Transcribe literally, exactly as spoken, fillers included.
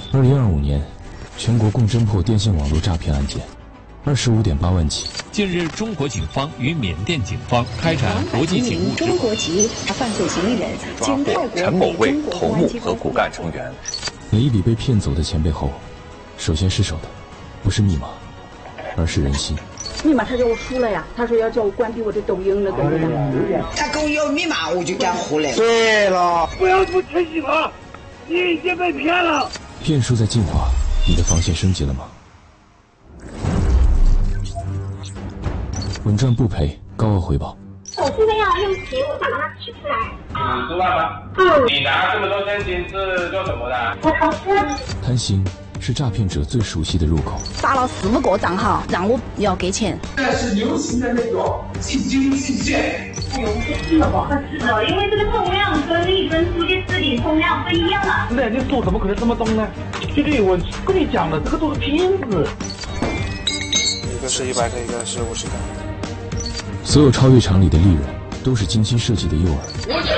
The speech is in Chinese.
二零二五年，全国共侦破电信网络诈骗案件二十五点八万起。 近日，中国警方与缅甸警方开展国际警务之中国籍犯罪嫌疑人经泰国陈某为头目和骨干成员。 每一笔被骗走的钱背后，首先失手的不是密码，而是人心。 密码他叫我输了呀，他说要叫我关闭我的抖音了，对不对？ 他跟我要密码，我就给他胡来。 对了，不要不相信他，你已经被骗了。 骗术在进化，你的防线升级了吗？稳赚不赔，高额回报。 我现在要用钱，我想把它取出来。 五十万吗？ 嗯。 你拿这么多现金是做什么的？ 我投资。 贪心是诈骗者最熟悉的入口。 打了四五个账号，让我要给钱。 现在是流行的那种即金即现。 哎呦，这是的不合适的，因为这个重量跟一根粗的纸笔重量不一样啊。 那你说怎么可能这么重呢？绝对有问题。跟你讲的，这个都是骗子。 一个是一百个，一个是五十个。 所有超越常理的利润，都是精心设计的诱饵。 我